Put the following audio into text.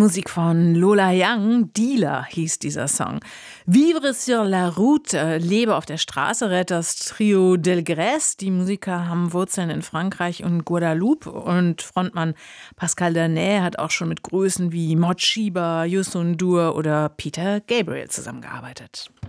Musik von Lola Young, Dealer hieß dieser Song. Vivre sur la route, Lebe auf der Straße, rät das Trio Delgrès. Die Musiker haben Wurzeln in Frankreich und Guadeloupe und Frontmann Pascal Danay hat auch schon mit Größen wie Mott Schieber, Youssou N'Dour oder Peter Gabriel zusammengearbeitet.